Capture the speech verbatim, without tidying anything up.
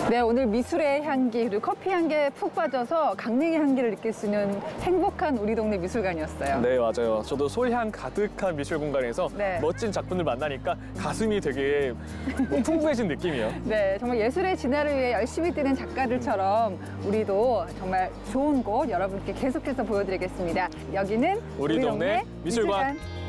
네, 오늘 미술의 향기 그리고 커피 향기에 푹 빠져서 강릉의 향기를 느낄 수 있는 행복한 우리 동네 미술관이었어요. 네, 맞아요. 저도 소향 가득한 미술 공간에서 네. 멋진 작품들 만나니까 가슴이 되게 뭐 풍부해진 느낌이에요. 네, 정말 예술의 진화를 위해 열심히 뛰는 작가들처럼 우리도 정말 좋은 곳 여러분께 계속해서 보여드리겠습니다. 여기는 우리 동네 미술관.